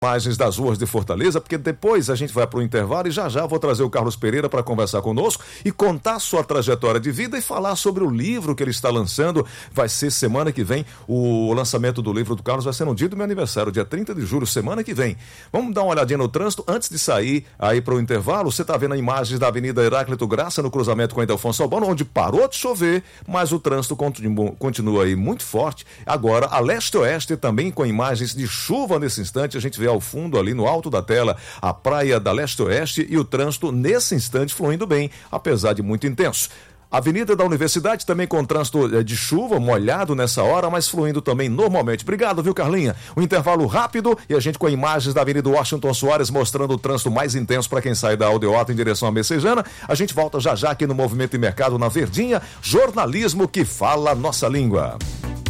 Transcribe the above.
Imagens das ruas de Fortaleza, porque depois a gente vai para o intervalo e já vou trazer o Carlos Pereira para conversar conosco e contar sua trajetória de vida e falar sobre o livro que ele está lançando. Vai ser semana que vem, o lançamento do livro do Carlos vai ser no dia do meu aniversário, dia 30 de julho, semana que vem. Vamos dar uma olhadinha no trânsito antes de sair aí para o intervalo. Você está vendo imagens da Avenida Heráclito Graça no cruzamento com a Ildefonso Albano, onde parou de chover, mas o trânsito continua aí muito forte. Agora, a leste-oeste também com imagens de chuva nesse instante. A gente vê ao fundo, ali no alto da tela, a praia da leste-oeste e o trânsito nesse instante fluindo bem, apesar de muito intenso. Avenida da Universidade também com trânsito de chuva, molhado nessa hora, mas fluindo também normalmente. Obrigado, viu, Carlinha? Um intervalo rápido e a gente com imagens da Avenida Washington Soares mostrando o trânsito mais intenso para quem sai da Aldeota em direção à Messejana. A gente volta já aqui no Movimento e Mercado na Verdinha, jornalismo que fala nossa língua.